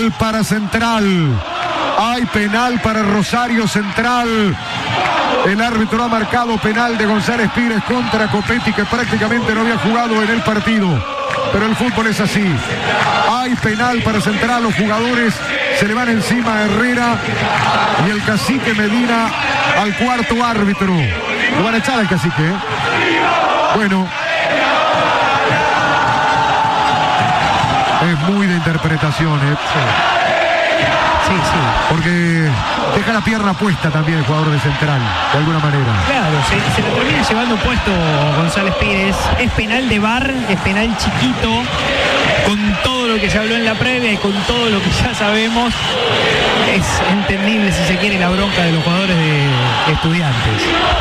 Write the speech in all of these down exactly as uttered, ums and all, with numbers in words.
penal para Central. Hay penal para Rosario Central. El árbitro ha marcado penal de González Pires contra Copetti, que prácticamente no había jugado en el partido. Pero el fútbol es así. Hay penal para Central. Los jugadores se le van encima a Herrera y el cacique Medina al cuarto árbitro. Lo van a echar al cacique, ¿eh? Bueno. Es muy de interpretación, ¿eh? Sí, sí. Porque deja la pierna puesta también el jugador de Central, de alguna manera. Claro, se, se lo termina llevando puesto González Pires. Es penal de V A R, es penal chiquito, con todo lo que se habló en la previa y con todo lo que ya sabemos. Es entendible, si se quiere, la bronca de los jugadores de Estudiantes.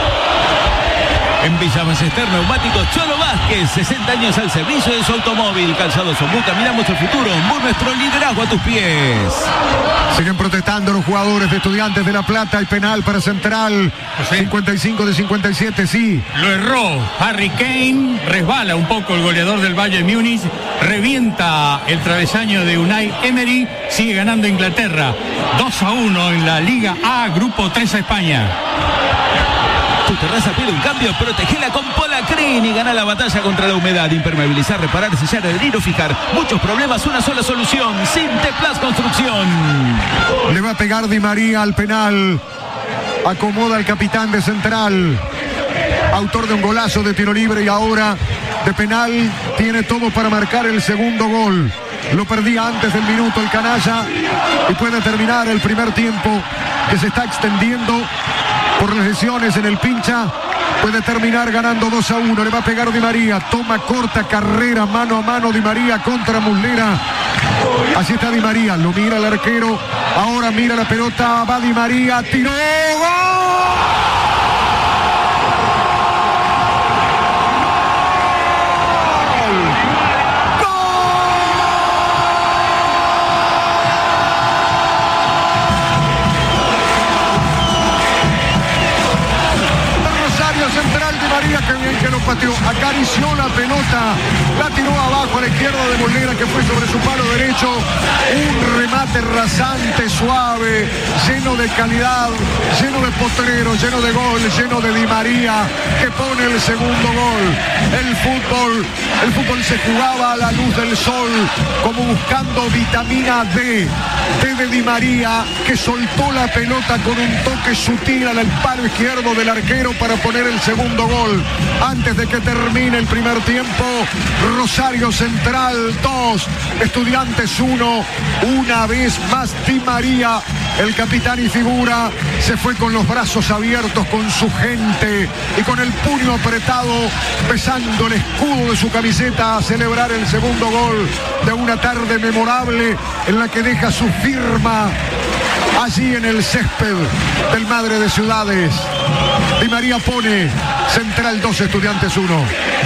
En Villa Ballester, Neumáticos Cholo Vázquez, sesenta años al servicio de su automóvil. Calzado Sombú, caminamos el futuro. Sombú, nuestro liderazgo a tus pies. Siguen protestando los jugadores de Estudiantes de La Plata. Hay penal para Central. José. cincuenta y cinco de cincuenta y siete, sí. Lo erró Harry Kane, resbala un poco el goleador del Bayern Múnich, revienta el travesaño de Unai Emery, sigue ganando Inglaterra. dos a uno en la Liga A, Grupo tres a España. Tu terraza pide un cambio, protegela con Polacrin y gana la batalla contra la humedad. Impermeabilizar, reparar, sellar, adherir o fijar. Muchos problemas, una sola solución. Sinteplas Construcción. Le va a pegar Di María al penal. Acomoda al capitán de Central. Autor de un golazo de tiro libre y ahora de penal. Tiene todo para marcar el segundo gol. Lo perdía antes del minuto el canalla y puede terminar el primer tiempo, que se está extendiendo por las lesiones en el pincha. Puede terminar ganando dos a uno. Le va a pegar Di María. Toma corta carrera mano a mano Di María contra Muslera. Así está Di María. Lo mira el arquero. Ahora mira la pelota. Va Di María. Tiró. ¡Gol! Que bien que lo pateó, acarició la pelota, la tiró abajo a la izquierda de Molera, que fue sobre su palo derecho. Un remate rasante, suave, lleno de calidad, lleno de potrero, lleno de gol, lleno de Di María, que pone el segundo gol. El fútbol, el fútbol se jugaba a la luz del sol, como buscando vitamina D. D de Di María, que soltó la pelota con un toque sutil al palo izquierdo del arquero para poner el segundo gol. Antes de que termine el primer tiempo, Rosario Central dos, Estudiantes uno. Una vez más Di María, el capitán y figura, se fue con los brazos abiertos con su gente y con el puño apretado, besando el escudo de su camiseta, a celebrar el segundo gol de una tarde memorable en la que deja su firma allí en el césped del Madre de Ciudades. Di María pone Central dos, Estudiantes uno.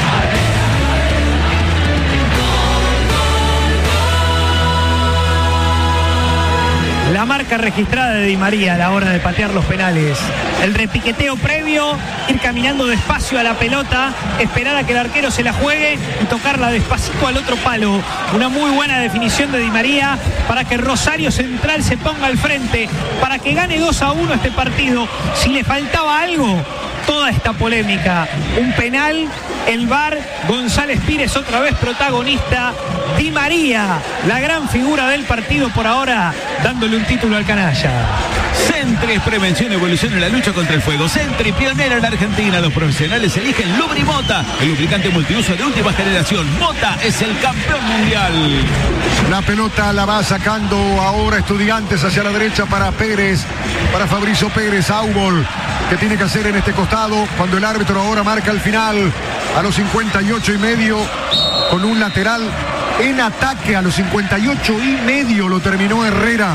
La marca registrada de Di María a la hora de patear los penales. El repiqueteo previo, ir caminando despacio a la pelota, esperar a que el arquero se la juegue y tocarla despacito al otro palo. Una muy buena definición de Di María para que Rosario Central se ponga al frente, para que gane dos a uno este partido. Si le faltaba algo, toda esta polémica. Un penal, el V A R, González Pires otra vez protagonista, Di María, la gran figura del partido por ahora, dándole un título al canalla. Centri, prevención y evolución en la lucha contra el fuego. Centri, pionera en la Argentina. Los profesionales eligen Lubrimota, el lubricante multiuso de última generación. Mota es el campeón mundial. La pelota la va sacando ahora Estudiantes hacia la derecha para Pérez, para Fabricio Pérez. Aubol, que tiene que hacer en este costado cuando el árbitro ahora marca el final a los cincuenta y ocho y medio con un lateral en ataque. A los cincuenta y ocho y medio lo terminó Herrera.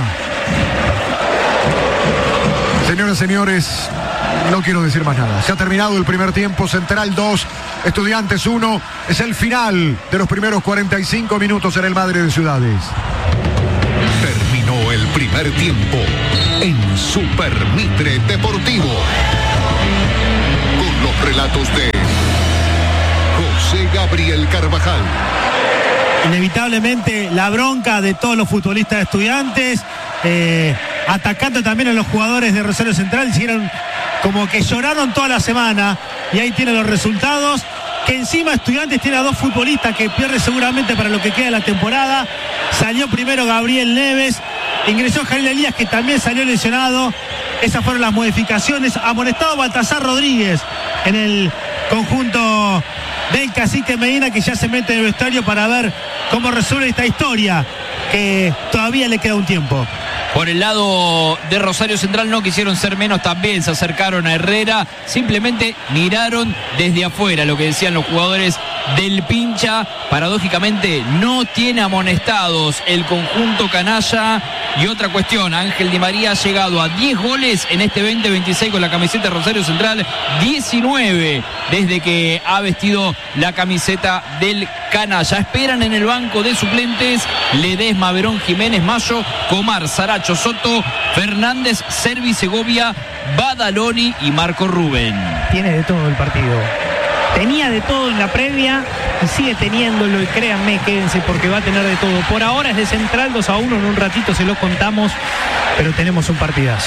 Señoras y señores, no quiero decir más nada. Se ha terminado el primer tiempo. Central dos, Estudiantes uno. Es el final de los primeros cuarenta y cinco minutos en el Madre de Ciudades. Terminó el primer tiempo en Super Mitre Deportivo, con los relatos de José Gabriel Carvajal, Inevitablemente la bronca de todos los futbolistas de Estudiantes, eh, atacando también a los jugadores de Rosario Central, hicieron como que lloraron toda la semana y ahí tienen los resultados. Que encima Estudiantes tiene a dos futbolistas que pierde seguramente para lo que queda de la temporada. Salió primero Gabriel Neves, ingresó Jalil Elías, que también salió lesionado. Esas fueron las modificaciones. Amonestado Baltasar Rodríguez en el conjunto del Cacique Medina, que ya se mete en el vestuario para ver cómo resuelve esta historia, que todavía le queda un tiempo. Por el lado de Rosario Central no quisieron ser menos, también se acercaron a Herrera, simplemente miraron desde afuera, lo que decían los jugadores del Pincha. Paradójicamente no tiene amonestados el conjunto canalla. Y otra cuestión, Ángel Di María ha llegado a diez goles en este veinte veintiséis con la camiseta de Rosario Central, diecinueve desde que ha vestido la camiseta del canalla. Esperan en el banco de suplentes Ledesma, Verón, Jiménez, Mayo, Comar, Saracho, Soto, Fernández, Servi, Segovia, Badaloni y Marco Rubén. Tiene de todo el partido. Tenía de todo en la previa y sigue teniéndolo, y créanme, quédense porque va a tener de todo. Por ahora es de Central dos a uno, en un ratito se lo contamos, pero tenemos un partidazo.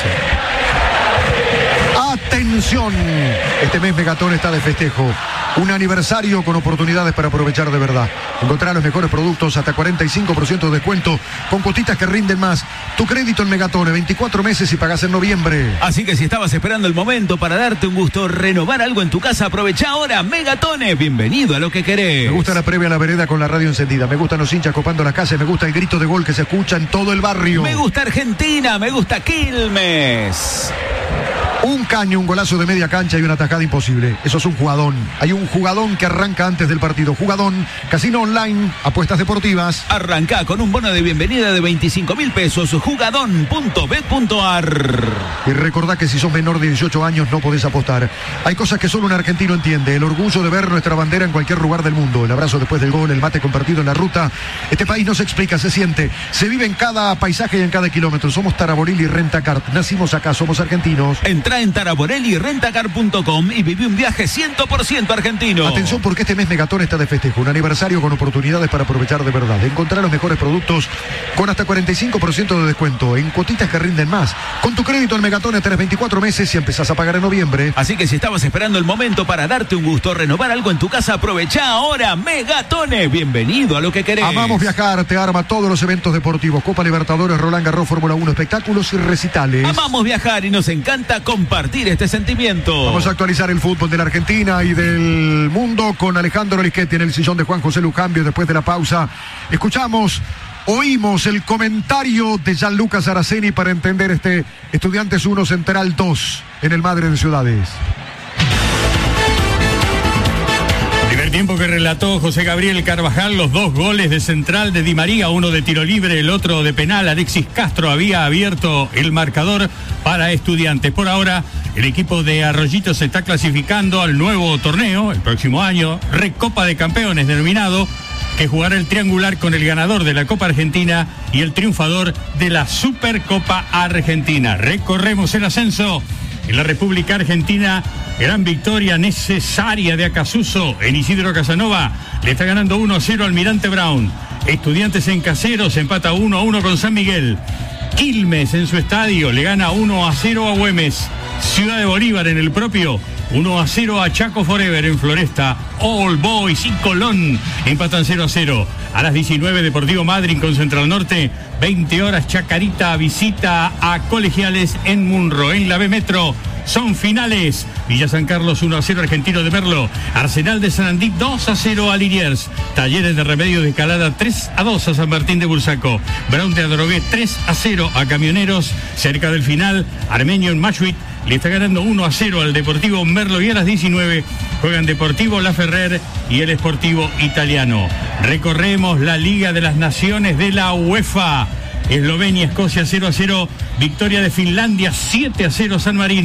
Atención, este mes Megatón está de festejo. Un aniversario con oportunidades para aprovechar de verdad. Encontrar los mejores productos, hasta cuarenta y cinco por ciento de descuento, con cuotitas que rinden más. Tu crédito en Megatone, veinticuatro meses y pagás en noviembre. Así que si estabas esperando el momento para darte un gusto, renovar algo en tu casa, aprovecha ahora Megatone. Bienvenido a lo que querés. Me gusta la previa a la vereda con la radio encendida. Me gustan los hinchas copando las casas. Me gusta el grito de gol que se escucha en todo el barrio. Me gusta Argentina, me gusta Quilmes. Un caño, un golazo de media cancha y una tajada imposible. Eso es un jugadón. Hay un jugadón que arranca antes del partido. Jugadón, casino online, apuestas deportivas. Arranca con un bono de bienvenida de veinticinco mil pesos. Jugadón punto bet punto ar. Y recordá que si sos menor de dieciocho años no podés apostar. Hay cosas que solo un argentino entiende. El orgullo de ver nuestra bandera en cualquier lugar del mundo. El abrazo después del gol, el mate compartido en la ruta. Este país no se explica, se siente. Se vive en cada paisaje y en cada kilómetro. Somos Taraborelli y Rentacar. Nacimos acá, somos argentinos. Entrá en Taraborelli y Rentacar punto com y viví un viaje cien por ciento argentino. Atención, porque este mes Megatón está de festejo. Un aniversario con oportunidades para aprovechar de verdad. Encontrar los mejores productos con hasta cuarenta y cinco por ciento de descuento. En cuotitas que rinden más. Con tu crédito en Megatón tenés veinticuatro meses y empezás a pagar en noviembre. Así que si estabas esperando el momento para darte un gusto, renovar algo en tu casa, aprovecha ahora Megatone. Bienvenido a lo que querés. Amamos viajar, te arma todos los eventos deportivos. Copa Libertadores, Roland Garros, Fórmula uno, espectáculos y recitales. Amamos viajar y nos encanta compartir este sentimiento. Vamos a actualizar el fútbol de la Argentina y del mundo con Alejandro Lischetti en el sillón de Juan José Lujambio. Después de la pausa, escuchamos, oímos el comentario de Gianluca Saraceni para entender este Estudiantes uno, Central dos en el Madre de Ciudades. Primer tiempo que relató José Gabriel Carvajal, los dos goles de Central de Di María, uno de tiro libre, el otro de penal. Alexis Castro había abierto el marcador para Estudiantes. Por ahora, el equipo de Arroyito se está clasificando al nuevo torneo, el próximo año, Recopa de Campeones denominado, que jugará el triangular con el ganador de la Copa Argentina y el triunfador de la Supercopa Argentina. Recorremos el ascenso en la República Argentina. Gran victoria necesaria de Acasuso en Isidro Casanova. Le está ganando uno a cero al Almirante Brown. Estudiantes en Caseros empata uno a uno con San Miguel. Quilmes en su estadio le gana uno a cero a Güemes. Ciudad de Bolívar en el propio uno a cero a Chaco Forever en Floresta. All Boys y Colón empatan cero a cero. A las diecinueve, Deportivo Madryn con Central Norte. veinte horas, Chacarita visita a Colegiales en Munro. En la B Metro son finales. Villa San Carlos uno a cero, Argentino de Merlo. Arsenal de Sarandí dos a cero a Liniers. Talleres de Remedios de Escalada tres a dos a San Martín de Bursaco. Brown de Adrogué tres a cero a Camioneros. Cerca del final, Armenio en Mashuit le está ganando uno a cero al Deportivo Merlo. Y a las diecinueve juegan Deportivo La Ferrer y el Sportivo Italiano. Recorremos la Liga de las Naciones de la UEFA. Eslovenia, Escocia cero a cero. Victoria de Finlandia siete a cero San Marino.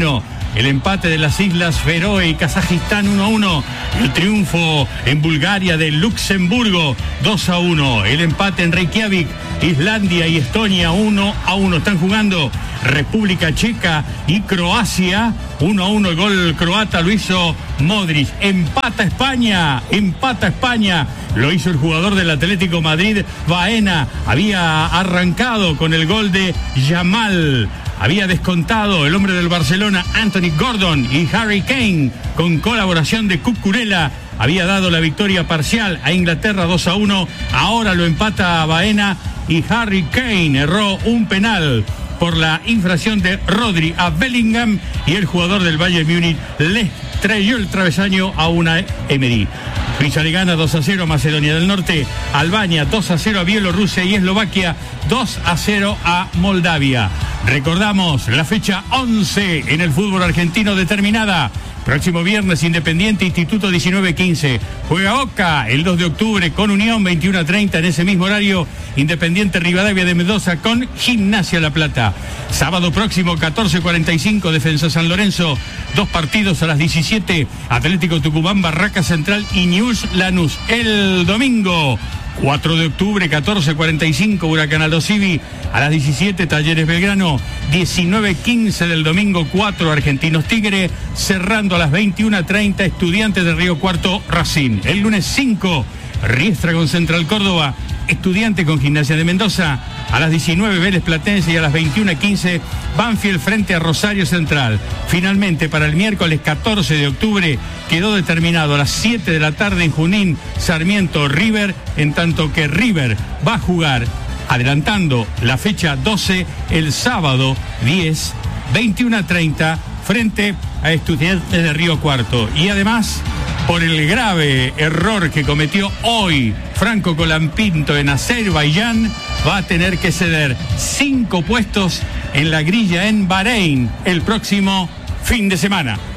el empate de las Islas Feroe y Kazajistán uno a uno, el triunfo en Bulgaria de Luxemburgo dos a uno, el empate en Reykjavik, Islandia y Estonia uno a uno. Están jugando República Checa y Croacia uno a uno. El gol croata lo hizo Modric. Empata España, empata España. Lo hizo el jugador del Atlético Madrid, Baena. Había arrancado con el gol de Yamal. Había descontado el hombre del Barcelona, Anthony Gordon, y Harry Kane, con colaboración de Cucurella, había dado la victoria parcial a Inglaterra dos a uno. Ahora lo empata Baena y Harry Kane erró un penal por la infracción de Rodri a Bellingham, y el jugador del Bayern Múnich le estrelló el travesaño a Unai Emery. Suiza le gana dos a cero a Macedonia del Norte, Albania dos a cero a Bielorrusia y Eslovaquia dos a cero a Moldavia. Recordamos la fecha once en el fútbol argentino determinada. Próximo viernes, Independiente Instituto diecinueve quince. Juega Boca el dos de octubre con Unión veintiuno a treinta. En ese mismo horario, Independiente Rivadavia de Mendoza con Gimnasia La Plata. Sábado próximo, catorce cuarenta y cinco, Defensa San Lorenzo. Dos partidos a las diecisiete. Atlético Tucumán, Barraca Central y News Lanús. El domingo, cuatro de octubre, catorce cuarenta y cinco, Huracán Aldo Civi. A las diecisiete, Talleres Belgrano. diecinueve quince del domingo cuatro, Argentinos Tigre. Cerrando a las veintiuno treinta, Estudiantes de Río Cuarto, Racing. El lunes cinco, Riestra con Central Córdoba. Estudiante con Gimnasia de Mendoza. A las diecinueve, Vélez Platense, y a las veintiuno quince, Banfield frente a Rosario Central. Finalmente, para el miércoles catorce de octubre, quedó determinado a las siete de la tarde en Junín, Sarmiento River, en tanto que River va a jugar, adelantando la fecha doce, el sábado diez, veintiuno treinta, frente a Estudiantes de Río Cuarto. Y además, por el grave error que cometió hoy Franco Colapinto en Azerbaiyán, va a tener que ceder cinco puestos en la grilla en Bahrein el próximo fin de semana.